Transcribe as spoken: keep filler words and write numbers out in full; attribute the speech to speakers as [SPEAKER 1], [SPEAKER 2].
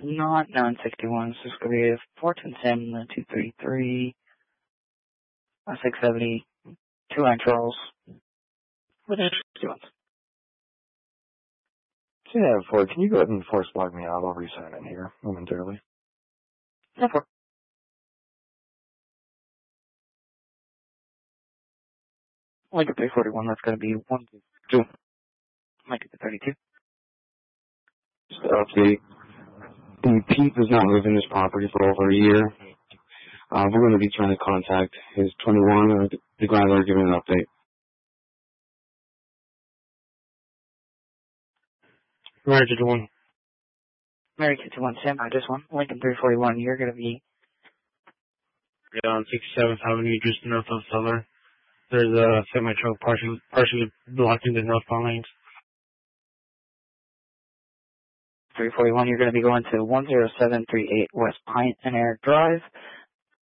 [SPEAKER 1] not nine sixty-one. So it's going to be a four ten Sam, two thirty-three, a six seventy, two line Charles. What is it?
[SPEAKER 2] Yeah, Ford, can you go ahead and force log me out? I'll resign in here momentarily.
[SPEAKER 1] No problem. Lincoln three forty-one, that's going to be one two. Lincoln thirty-two.
[SPEAKER 2] Just to update, the Pete is not living this property for over a year. Uh, we're going to be trying to contact his twenty-one, or the guy that are giving an update.
[SPEAKER 3] Mary fifty-one.
[SPEAKER 1] Mary fifty-one, Sam, I just one. Lincoln three forty-one, you're going to be...
[SPEAKER 3] Yeah, on sixty-seventh Avenue, just north of Southern. There's a semi truck partially, partially blocking the northbound lanes.
[SPEAKER 1] three forty-one, you're going to be going to one oh seven three eight West Pine and Air Drive.